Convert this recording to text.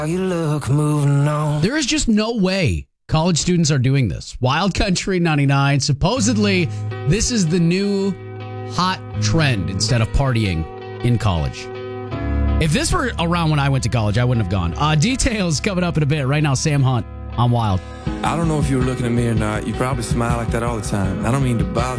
You look moving on. There is just no way college students are doing this. Wild Country 99. Supposedly, this is the new hot trend instead of partying in college. If this were around when I went to college, I wouldn't have gone. Details coming up in a bit. Right now, Sam Hunt on Wild. I don't know if you were looking at me or not. You probably smile like that all the time. I don't mean to bother